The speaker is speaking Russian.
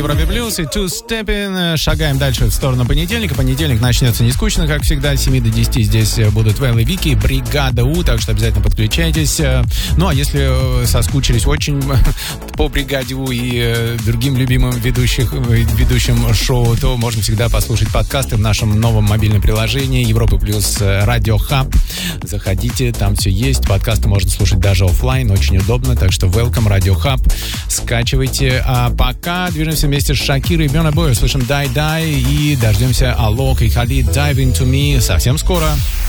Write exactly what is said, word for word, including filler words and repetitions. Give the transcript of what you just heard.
Европе Плюс и Two Stepping. Шагаем дальше в сторону понедельника. Понедельник начнется не скучно, как всегда. С семи до десяти здесь будут Вэл и Вики, Бригада У, так что обязательно подключайтесь. Ну, а если соскучились очень по Бригаде У и другим любимым ведущих, ведущим шоу, то можно всегда послушать подкасты в нашем новом мобильном приложении Европа Плюс Радио Хаб. Заходите, там все есть. Подкасты можно слушать даже офлайн, очень удобно. Так что welcome, Радио Хаб. Скачивайте. А пока движемся вместе с Шакирой и Burna Boy. Услышим Die Die и дождемся Алок и Халид Dive Into Me совсем скоро.